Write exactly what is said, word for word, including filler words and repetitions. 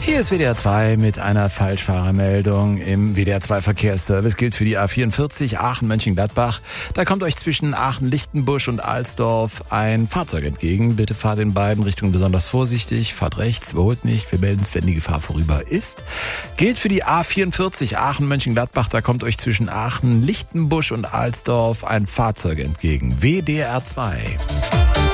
Hier ist W D R zwei mit einer Falschfahrermeldung. Im W D R zwei Verkehrsservice gilt für die A vierundvierzig Aachen-Mönchengladbach. Da kommt euch zwischen Aachen-Lichtenbusch und Alsdorf ein Fahrzeug entgegen. Bitte fahrt in beiden Richtungen besonders vorsichtig. Fahrt rechts, überholt nicht. Wir melden es, wenn die Gefahr vorüber ist. Gilt für die A vierundvierzig Aachen-Mönchengladbach. Da kommt euch zwischen Aachen-Lichtenbusch und Alsdorf ein Fahrzeug entgegen. W D R zwei.